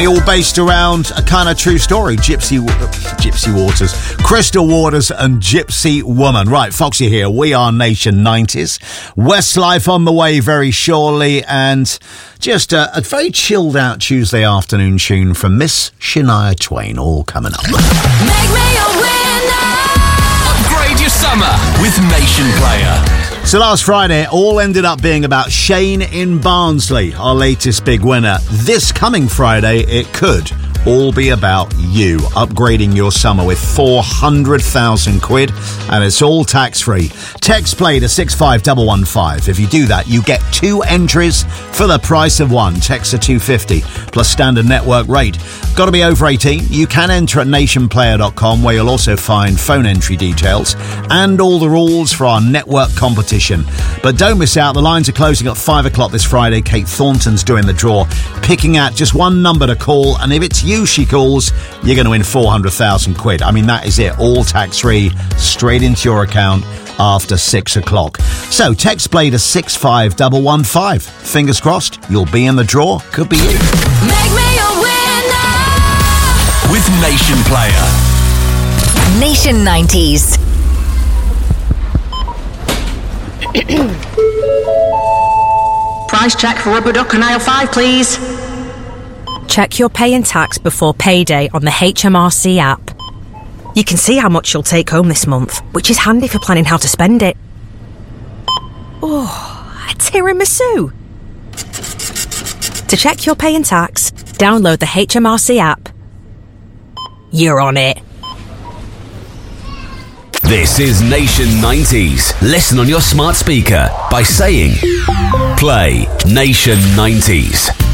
Apparently all based around a kind of true story. Gypsy Waters, Crystal Waters and Gypsy Woman. Right, Foxy here. We are Nation 90s. Westlife on the way very shortly, and just a very chilled out Tuesday afternoon tune from Miss Shania Twain, all coming up. Make me a winner. Upgrade your summer with Nation Player. So last Friday, it all ended up being about Shane in Barnsley, our latest big winner. This coming Friday, it could all be about you upgrading your summer with 400,000 quid, and it's all tax-free. Text play to 65115. If you do that, you get 2 entries for the price of 1. Text to 250 plus standard network rate. Got to be over 18. You can enter at nationplayer.com, where you'll also find phone entry details and all the rules for our network competition. But don't miss out. The lines are closing at 5 o'clock this Friday. Kate Thornton's doing the draw, picking out just one number to call, and if it's you she calls, you're going to win 400,000 quid. I mean, that is it. All tax-free, straight into your account after 6 o'clock. So text play to 65115. Fingers crossed, you'll be in the draw. Could be you. Make me a winner. With Nation Player. Nation 90s. Price check for rubber duck and aisle 5, please. Check your pay and tax before payday on the HMRC app. You can see how much you'll take home this month, which is handy for planning how to spend it. Oh, a tiramisu. To check your pay and tax, download the HMRC app. You're on it. This is Nation 90s. Listen on your smart speaker by saying, play Nation 90s.